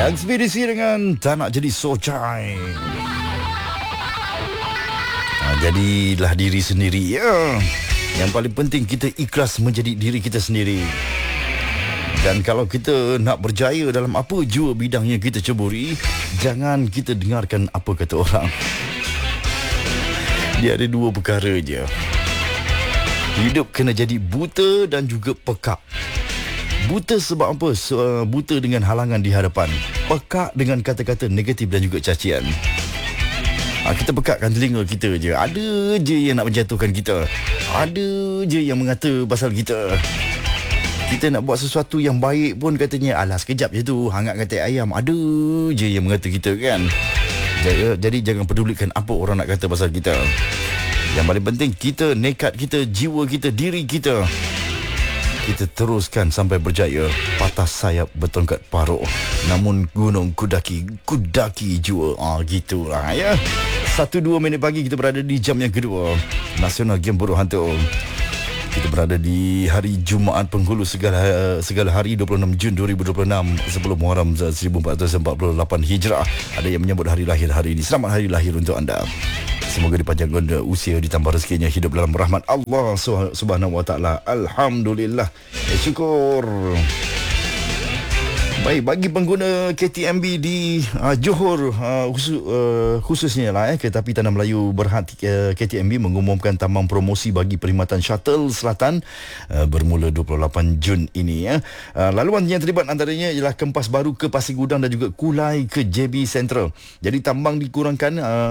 Ekspedisi dengan tak nak jadi socai. Jadilah diri sendiri ya. Yang paling penting kita ikhlas menjadi diri kita sendiri. Dan kalau kita nak berjaya dalam apa jua bidang yang kita ceburi, jangan kita dengarkan apa kata orang. Dia ada dua perkara je. Hidup kena jadi buta dan juga pekak. Buta sebab apa? Buta dengan halangan di hadapan. Pekak dengan kata-kata negatif dan juga cacian. Kita pekakkan telinga kita je. Ada je yang nak menjatuhkan kita. Ada je yang mengata pasal kita. Kita nak buat sesuatu yang baik pun katanya, alah sekejap je tu, hangatkan teh ayam. Ada je yang mengata kita kan. Jadi jangan pedulikan apa orang nak kata pasal kita. Yang paling penting kita, nekat kita, jiwa kita, diri kita, kita teruskan sampai berjaya. Patah sayap bertongkat paruh, namun gunung kudaki jua. Gitulah ya. 1-2 minit pagi kita berada di jam yang kedua Nasional Game Buruh Hantu. Kita berada di hari Jumaat Penghulu segala hari 26 Jun 2026 sebelum Muharram 1448 Hijrah. Ada yang menyambut hari lahir hari ini. Selamat hari lahir untuk anda. Semoga dipanjangkan usia, ditambah rezekinya, hidup dalam rahmat Allah Subhanahu Wa Taala. Alhamdulillah. Syukur. Baik, bagi pengguna KTMB di Johor khususnya lah kereta api Tanah Melayu Berhad KTMB mengumumkan tambang promosi bagi perkhidmatan shuttle selatan bermula 28 Jun ini ya. Laluan yang terlibat antaranya ialah Kempas Baru ke Pasir Gudang dan juga Kulai ke JB Central. Jadi tambang dikurangkan